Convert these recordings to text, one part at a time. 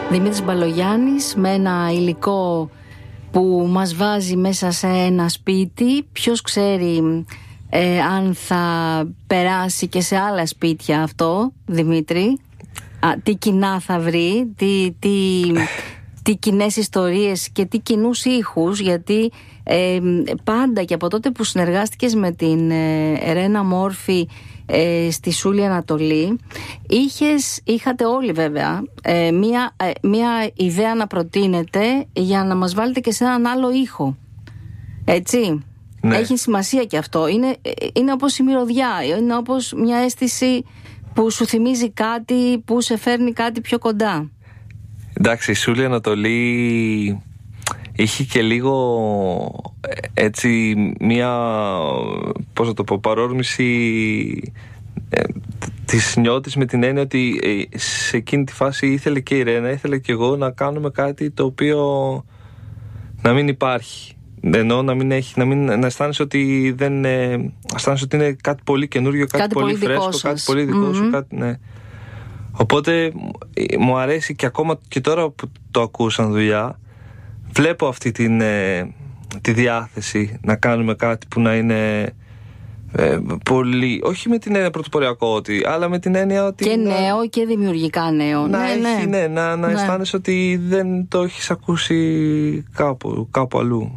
Δημήτρης Μπαλογιάννης με ένα υλικό που μας βάζει μέσα σε ένα σπίτι. Ποιος ξέρει αν θα περάσει και σε άλλα σπίτια αυτό, Δημήτρη. Τι κοινά θα βρει, τι κοινές ιστορίες και τι κοινούς ήχους, γιατί πάντα και από τότε που συνεργάστηκες με την Ρένα Μόρφη στη Σούλη Ανατολή, είχατε όλοι βέβαια μία ιδέα να προτείνετε για να μας βάλετε και σε έναν άλλο ήχο, έτσι. Ναι. Έχει σημασία και αυτό. Είναι όπως η μυρωδιά, είναι όπως μια αίσθηση που σου θυμίζει κάτι, που σε φέρνει κάτι πιο κοντά. Εντάξει, η Σούλη Ανατολή είχε και λίγο έτσι μια, πώς θα το πω, παρόρμηση της νιώτης, με την έννοια ότι σε εκείνη τη φάση ήθελε και η Ρένα, ήθελε και εγώ να κάνουμε κάτι το οποίο να μην υπάρχει. Ενώ να αισθάνεσαι ότι αισθάνεσαι ότι είναι κάτι πολύ καινούριο, κάτι πολύ φρέσκο, κάτι πολύ δικό σου, κάτι, ναι. Οπότε μου αρέσει και ακόμα και τώρα που το ακούω σαν δουλειά, βλέπω αυτή τη διάθεση να κάνουμε κάτι που να είναι πολύ, όχι με την έννοια πρωτοποριακό, αλλά με την έννοια ότι και νέο και δημιουργικά νέο. Να αισθάνεσαι ότι δεν το έχεις ακούσει κάπου αλλού.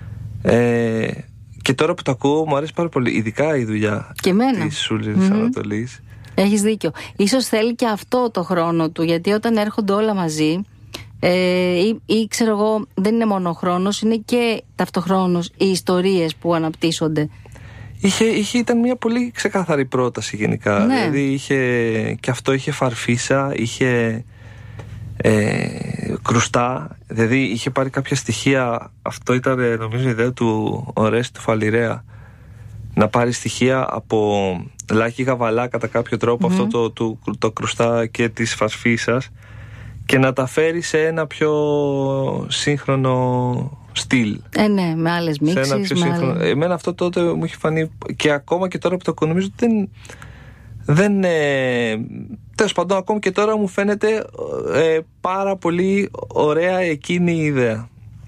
Και τώρα που το ακούω μου αρέσει πάρα πολύ, ειδικά η δουλειά της Σούλης Ανατολής. Έχεις δίκιο. Ίσως θέλει και αυτό το χρόνο του, γιατί όταν έρχονται όλα μαζί, ή ξέρω εγώ, δεν είναι μόνο ο χρόνος, είναι και ταυτοχρόνως οι ιστορίες που αναπτύσσονται. Ήταν μια πολύ ξεκάθαρη πρόταση γενικά. Ναι. Δηλαδή και αυτό είχε φαρφίσα, είχε κρουστά, δηλαδή είχε πάρει κάποια στοιχεία. Αυτό ήταν νομίζω η ιδέα του Ορέστη του Φαλιρέα, να πάρει στοιχεία από Λάκη Γαβαλά κατά κάποιο τρόπο, αυτό το κρουστά και της φαρφίσας, και να τα φέρει σε ένα πιο σύγχρονο στυλ. Ναι, με άλλες μίξεις. Εμένα αυτό τότε μου είχε φανεί, και ακόμα και τώρα που το ακούω, νομίζω ότι τέλος πάντων, ακόμα και τώρα μου φαίνεται πάρα πολύ ωραία εκείνη η ιδέα.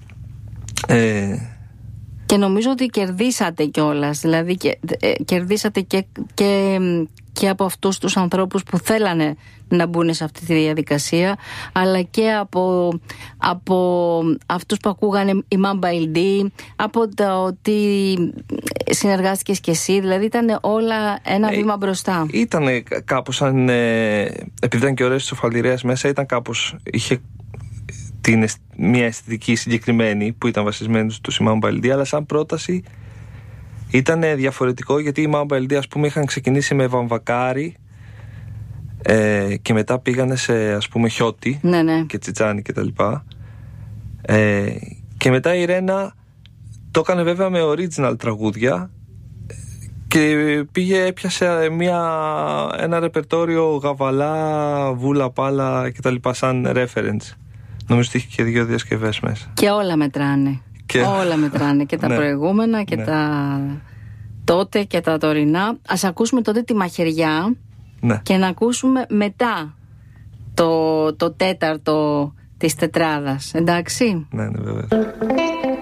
Και νομίζω ότι κερδίσατε κιόλας, δηλαδή κερδίσατε και από αυτούς τους ανθρώπους που θέλανε να μπουν σε αυτή τη διαδικασία, αλλά και από αυτούς που ακούγανε η Mamba LD, από το ότι συνεργάστηκες κι εσύ, δηλαδή ήταν όλα ένα βήμα μπροστά. Ήταν κάπως σαν, επειδή ήταν και ωραίες Φαλιρέας μέσα, ήταν κάπως, είχε μια αισθητική συγκεκριμένη που ήταν βασισμένη στο Mamba LD, αλλά σαν πρόταση ήταν διαφορετικό, γιατί οι Mamba LD, ας πούμε, είχαν ξεκινήσει με βαμβακάρι και μετά πήγανε σε, ας πούμε, χιώτη, και τσιτσάνι και τα λοιπά, και μετά η Ρένα το έκανε βέβαια με original τραγούδια και έπιασε ένα ρεπερτόριο Γαβαλά, Βούλα, Πάλα και τα λοιπά σαν reference. Νομίζω ότι είχε και 2 διασκευές μέσα. Και όλα μετράνε. Όλα μετράνε. Και τα προηγούμενα και τα τότε και τα τωρινά. Ας ακούσουμε τότε τη Μαχαιριά, και να ακούσουμε μετά το τέταρτο της τετράδας. Εντάξει. Ναι, βέβαια.